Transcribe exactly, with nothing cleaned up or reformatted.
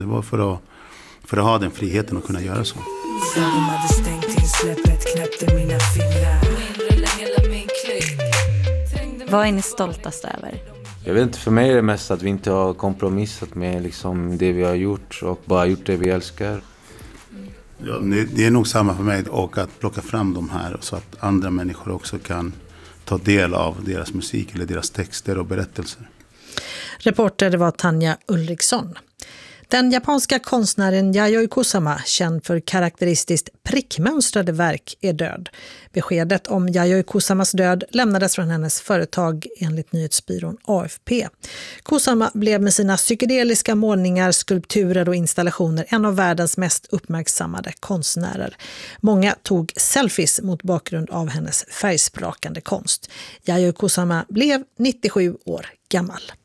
Det var för att, för att ha den friheten att kunna göra så. Vad är ni stoltast över? Jag vet inte, för mig är det mest att vi inte har kompromissat med liksom det vi har gjort och bara gjort det vi älskar. Ja, det är nog samma för mig, och att plocka fram de här så att andra människor också kan ta del av deras musik eller deras texter och berättelser. Reporter var Tanja Ulriksson. Den japanska konstnären Yayoi Kusama, känd för karaktäristiskt prickmönstrade verk, är död. Beskedet om Yayoi Kusamas död lämnades från hennes företag enligt nyhetsbyrån A F P. Kusama blev med sina psykedeliska målningar, skulpturer och installationer en av världens mest uppmärksammade konstnärer. Många tog selfies mot bakgrund av hennes färgsprakande konst. Yayoi Kusama blev nittiosju år gammal.